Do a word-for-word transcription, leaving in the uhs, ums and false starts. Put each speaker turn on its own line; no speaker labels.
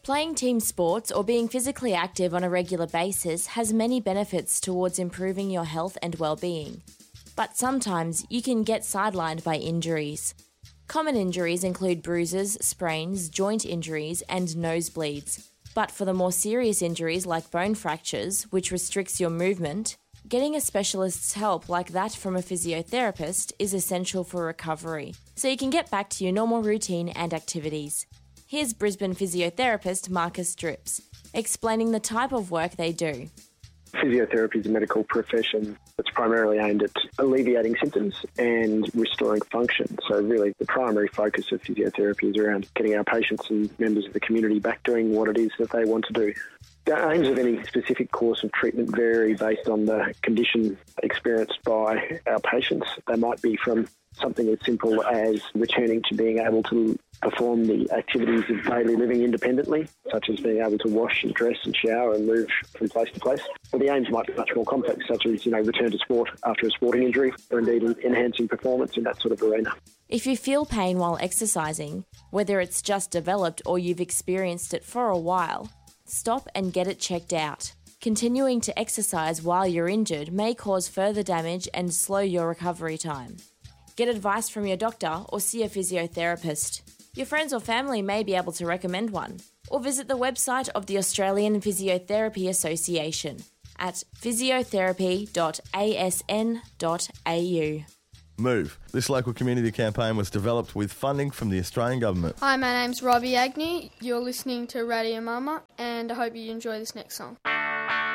Playing team sports or being physically active on a regular basis has many benefits towards improving your health and well-being. But sometimes you can get sidelined by injuries. Common injuries include bruises, sprains, joint injuries, and nosebleeds. But for the more serious injuries like bone fractures, which restricts your movement, getting a specialist's help like that from a physiotherapist is essential for recovery, so you can get back to your normal routine and activities. Here's Brisbane physiotherapist Marcus Drips, explaining the type of work they do.
Physiotherapy is a medical profession that's primarily aimed at alleviating symptoms and restoring function. So really the primary focus of physiotherapy is around getting our patients and members of the community back doing what it is that they want to do. The aims of any specific course of treatment vary based on the condition experienced by our patients. They might be from something as simple as returning to being able to perform the activities of daily living independently, such as being able to wash and dress and shower and move from place to place. Or the aims might be much more complex, such as, you know, return to sport after a sporting injury, or indeed enhancing performance in that sort of arena.
If you feel pain while exercising, whether it's just developed or you've experienced it for a while, stop and get it checked out. Continuing to exercise while you're injured may cause further damage and slow your recovery time. Get advice from your doctor or see a physiotherapist. Your friends or family may be able to recommend one. Or visit the website of the Australian Physiotherapy Association at physiotherapy dot a s n dot a u.
Move. This local community campaign was developed with funding from the Australian Government.
Hi, my name's Robbie Agnew. You're listening to Radio Mama, and I hope you enjoy this next song.